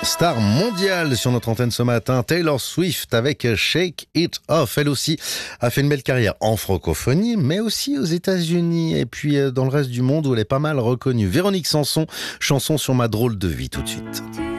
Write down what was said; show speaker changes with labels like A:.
A: Star mondiale sur notre antenne ce matin, Taylor Swift avec Shake It Off. Elle aussi a fait une belle carrière en francophonie, mais aussi aux États-Unis et puis dans le reste du monde où elle est pas mal reconnue. Véronique Sanson, chanson sur ma drôle de vie tout de suite.